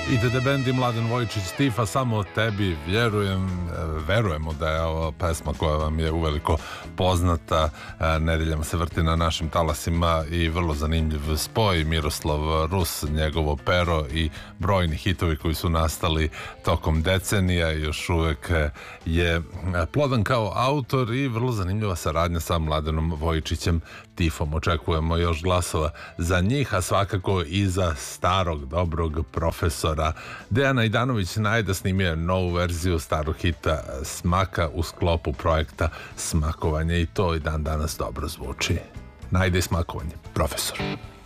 IDD Band i Mladen Vojčić, Tifa, samo o tebi verujemo da je ova pesma koja vam je uveliko poznata, nedeljama se vrti na našim talasima i vrlo zanimljiv spoj, Miroslav Rus, njegovo pero i brojni hitovi koji su nastali tokom decenija, još uvek je plodan kao autor i vrlo zanimljiva saradnja sa Mladenom Vojčićem, Tifom. Očekujemo još glasova za njih, a svakako i za starog, dobrog profesora. Dejana Idanović najda snimio novu verziju starog hita Smaka u sklopu projekta Smakovanje i to i dan danas dobro zvuči. Najde smakovanje, profesor.